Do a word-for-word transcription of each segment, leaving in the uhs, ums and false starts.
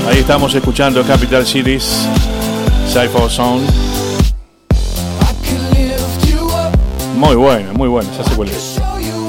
Ahí estamos escuchando Capital Cities, Cypher Sound. Muy buena, muy buena, ya sé cuál es.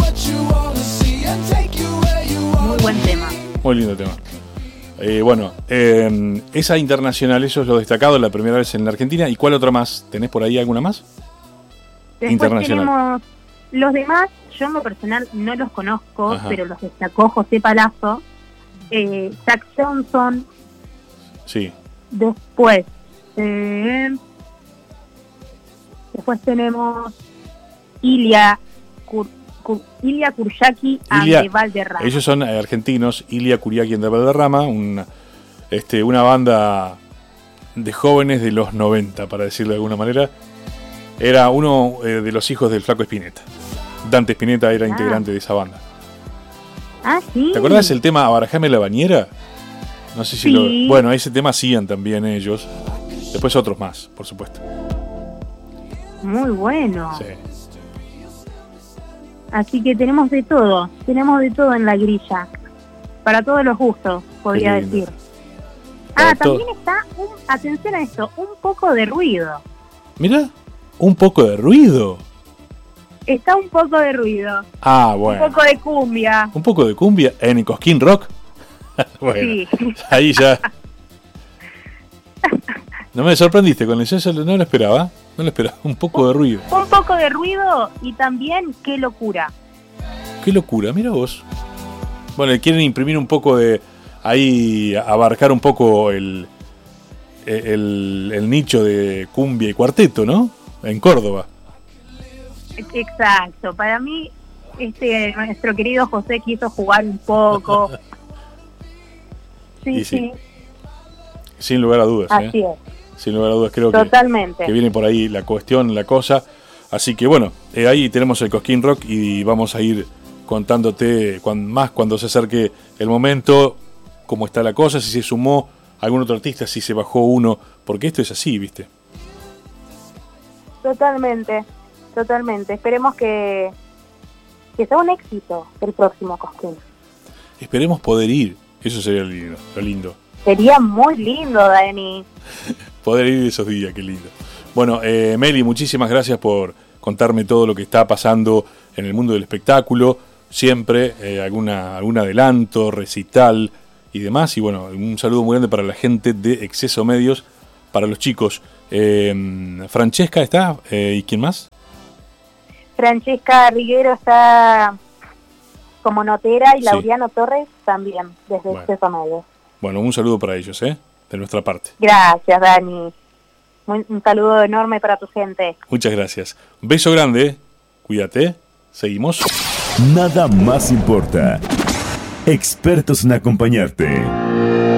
Muy buen tema. Muy lindo tema. Eh, bueno, eh, esa internacional, eso es lo destacado, la primera vez en la Argentina. ¿Y cuál otra más? ¿Tenés por ahí alguna más? Después Internacional. tenemos los demás, yo en lo personal no los conozco, Ajá. pero los destacó José Palazzo, eh, Jack Johnson, Sí. después, eh, después tenemos Ilia, Kur, Kur, Ilia Kuryaki Ilia, and the Valderrama. ellos son eh, argentinos, Ilia Kuryaki and the Valderrama, una, este, una banda de jóvenes de los noventa, para decirlo de alguna manera. Era uno eh, de los hijos del Flaco Spinetta. Dante Spinetta era Ah. integrante de esa banda. Ah, sí. ¿Te acordás el tema Abarajame la bañera? No sé si Sí. lo... Bueno, ese tema hacían también ellos. Después otros más, por supuesto. Muy bueno. Sí. Así que tenemos de todo, tenemos de todo en la grilla. Para todos los gustos, podría Qué lindo. decir. Para Ah, todo. también está, un, atención a esto, un poco de ruido. Mira, un poco de ruido. Está un poco de ruido. Ah, bueno. Un poco de cumbia. Un poco de cumbia en Cosquín Rock. Bueno, Sí. ahí ya. No me sorprendiste con eso, eso no lo esperaba. No lo esperaba. Un poco de ruido. Un poco de ruido y también qué locura. Qué locura, mira vos. Bueno, le quieren imprimir un poco de... Ahí abarcar un poco el, el, el nicho de cumbia y cuarteto, ¿no? En Córdoba. Exacto. Para mí, este nuestro querido José quiso jugar un poco. Sí, Y sí, sí. Sin lugar a dudas. Así ¿eh? es. Sin lugar a dudas, creo que, Totalmente. que viene por ahí la cuestión, la cosa. Así que bueno, eh, ahí tenemos el Cosquín Rock y vamos a ir contándote cuan, más cuando se acerque el momento, cómo está la cosa, si se sumó algún otro artista, si se bajó uno, porque esto es así, ¿viste? Totalmente, totalmente. Esperemos que, que sea un éxito el próximo Cosquín. Esperemos poder ir, eso sería lo lindo, lo lindo. Sería muy lindo, Dani. Poder ir esos días, qué lindo. Bueno, eh, Meli, muchísimas gracias por contarme todo lo que está pasando en el mundo del espectáculo. Siempre eh, alguna algún adelanto, recital y demás. Y bueno, un saludo muy grande para la gente de Exceso Medios, para los chicos. Eh, Francesca está, eh, ¿y quién más? Francesca Riguero está como notera y Sí. Laureano Torres también, desde Bueno. Exceso Medios. Bueno, un saludo para ellos, ¿eh? De nuestra parte. Gracias, Dani. Muy- un saludo enorme para tu gente. Muchas gracias. Beso grande, cuídate, seguimos. Nada más importa. Expertos en acompañarte.